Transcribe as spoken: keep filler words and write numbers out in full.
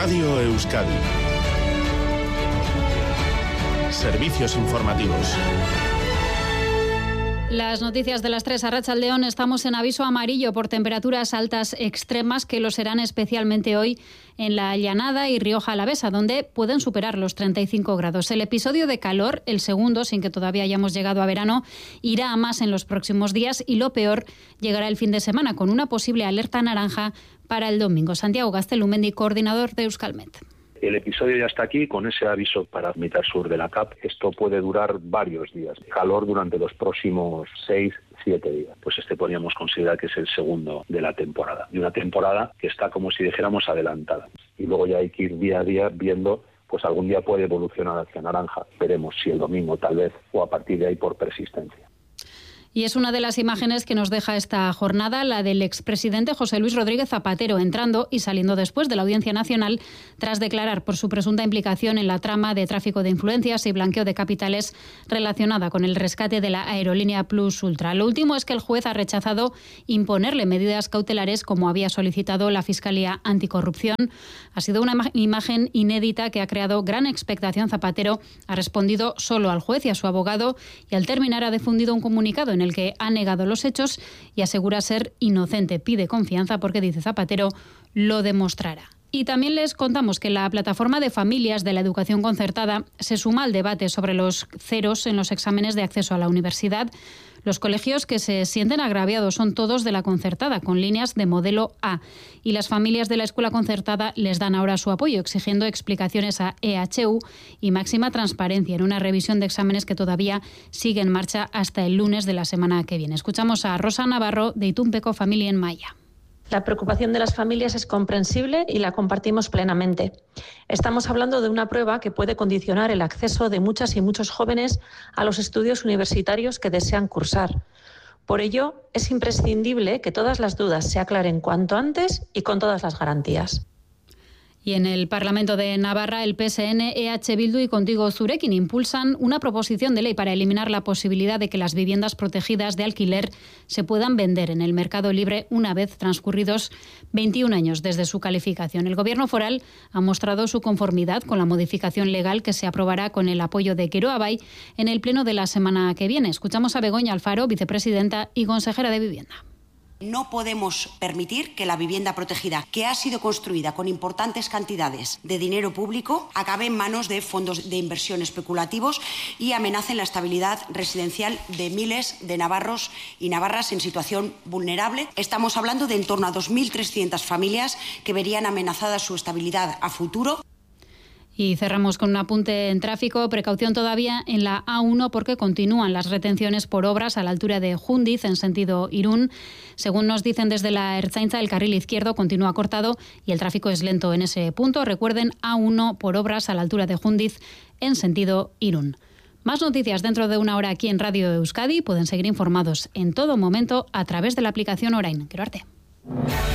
Radio Euskadi. Servicios informativos. Las noticias de las tres. A Arratsaldeon, estamos en aviso amarillo por temperaturas altas extremas, que lo serán especialmente hoy en la Llanada y Rioja Alavesa, donde pueden superar los treinta y cinco grados. El episodio de calor, el segundo, sin que todavía hayamos llegado a verano, irá a más en los próximos días, y lo peor llegará el fin de semana, con una posible alerta naranja para el domingo. Santiago Gaztelumendi, coordinador de Euskalmet. El episodio ya está aquí con ese aviso para mitad sur de la C A P. Esto puede durar varios días. Calor durante los próximos seis, siete días. Pues este podríamos considerar que es el segundo de la temporada. Y una temporada que está, como si dijéramos, adelantada. Y luego ya hay que ir día a día viendo, pues algún día puede evolucionar hacia naranja. Veremos si el domingo tal vez, o a partir de ahí por persistencia. Y es una de las imágenes que nos deja esta jornada, la del expresidente José Luis Rodríguez Zapatero, entrando y saliendo después de la Audiencia Nacional tras declarar por su presunta implicación en la trama de tráfico de influencias y blanqueo de capitales relacionada con el rescate de la aerolínea Plus Ultra. Lo último es que el juez ha rechazado imponerle medidas cautelares como había solicitado la Fiscalía Anticorrupción. Ha sido una imagen inédita que ha creado gran expectación. Zapatero ha respondido solo al juez y a su abogado, y al terminar ha difundido un comunicado en el el que ha negado los hechos y asegura ser inocente. Pide confianza porque, dice Zapatero, lo demostrará. Y también les contamos que la plataforma de familias de la educación concertada se suma al debate sobre los ceros en los exámenes de acceso a la universidad. Los colegios que se sienten agraviados son todos de la concertada, con líneas de modelo A. Y las familias de la escuela concertada les dan ahora su apoyo, exigiendo explicaciones a E H U y máxima transparencia en una revisión de exámenes que todavía sigue en marcha hasta el lunes de la semana que viene. Escuchamos a Rosa Navarro, de Itunpeko Familia en Maya. La preocupación de las familias es comprensible y la compartimos plenamente. Estamos hablando de una prueba que puede condicionar el acceso de muchas y muchos jóvenes a los estudios universitarios que desean cursar. Por ello, es imprescindible que todas las dudas se aclaren cuanto antes y con todas las garantías. Y en el Parlamento de Navarra, el P S N, E H Bildu y Contigo Zurekin impulsan una proposición de ley para eliminar la posibilidad de que las viviendas protegidas de alquiler se puedan vender en el mercado libre una vez transcurridos veintiún años desde su calificación. El Gobierno foral ha mostrado su conformidad con la modificación legal que se aprobará con el apoyo de Geroa en el pleno de la semana que viene. Escuchamos a Begoña Alfaro, vicepresidenta y consejera de Vivienda. No podemos permitir que la vivienda protegida, que ha sido construida con importantes cantidades de dinero público, acabe en manos de fondos de inversión especulativos y amenace la estabilidad residencial de miles de navarros y navarras en situación vulnerable. Estamos hablando de en torno a dos mil trescientas familias que verían amenazada su estabilidad a futuro. Y cerramos con un apunte en tráfico. Precaución todavía en la A uno porque continúan las retenciones por obras a la altura de Jundiz en sentido Irún. Según nos dicen desde la Ertzaintza, el carril izquierdo continúa cortado y el tráfico es lento en ese punto. Recuerden, A uno por obras a la altura de Jundiz en sentido Irún. Más noticias dentro de una hora aquí en Radio Euskadi. Pueden seguir informados en todo momento a través de la aplicación Orain. Quiero arte.